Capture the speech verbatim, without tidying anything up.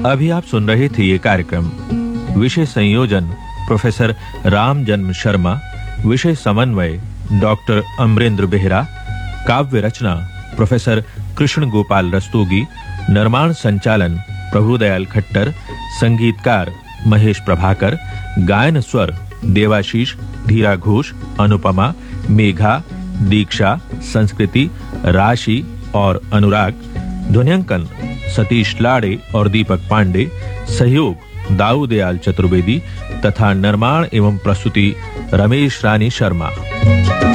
अभी आप सुन रहे थे ये कार्यक्रम। विषय संयोजन प्रोफेसर राम जन्म शर्मा, विषय समन्वय डॉक्टर अमरेंद्र बेहरा, काव्य रचना प्रोफेसर कृष्ण गोपाल रस्तोगी, निर्माण संचालन प्रभुदयाल खट्टर, संगीतकार महेश प्रभाकर, गायन स्वर देवाशीष, धीरा घोष, अनुपमा, मेघा, दीक्षा, संस्कृति, राशि और अनुराग, ध्वन्यांकन सतीश लाड़े और दीपक पांडे, सहयोग दाऊदयाल चतुर्वेदी तथा निर्माण एवं प्रस्तुति रमेश रानी शर्मा।